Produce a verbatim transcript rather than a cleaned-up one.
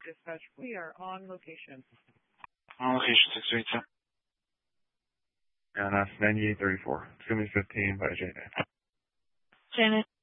Dispatch, we are on location. On location, six three two. And that's ninety-eight thirty-four. It's going to be fifteen by Janet. Janet.